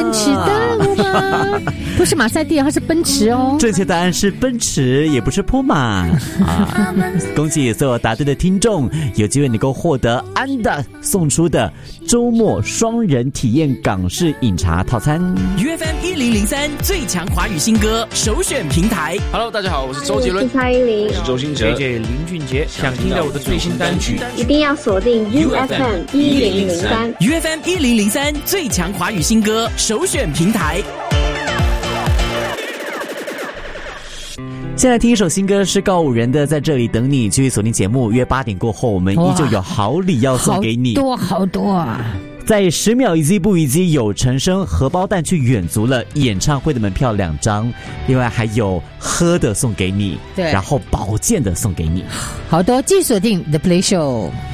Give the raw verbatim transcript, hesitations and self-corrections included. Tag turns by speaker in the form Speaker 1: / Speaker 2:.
Speaker 1: 奔驰的吗？不是马赛蒂，它是奔驰哦。
Speaker 2: 正确答案是奔驰，也不是普马啊！恭喜所有答对的听众，有机会能够获得安达送出的周末双人体验港式饮茶套餐。
Speaker 3: U F M 一零零三最强华语新歌首选平台。
Speaker 4: Hello， 大家好，我是周杰伦，
Speaker 5: 我是蔡依林，
Speaker 4: 我是周兴哲
Speaker 6: ，J J 林俊杰。想听到我的最新单曲，
Speaker 5: 一定要锁定 U F M 一零零三
Speaker 3: U F M 一零零三最强华语新歌首选平台。
Speaker 2: 现在听一首新歌是告五人的《在这里等你》，继续锁定节目，约八点过后，我们依旧有好礼要送给你，
Speaker 1: 好多好多啊！
Speaker 2: 在十秒一击不一击有陈升荷包蛋去远足了演唱会的门票两张，另外还有喝的送给你，
Speaker 1: 对，
Speaker 2: 然后保健的送给你，
Speaker 1: 好多，继续锁定 The Play Show。